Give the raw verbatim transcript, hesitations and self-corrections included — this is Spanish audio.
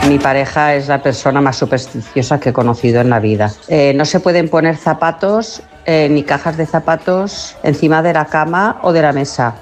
Mi pareja es la persona más supersticiosa que he conocido en la vida. Eh, no se pueden poner zapatos eh, ni cajas de zapatos encima de la cama o de la mesa.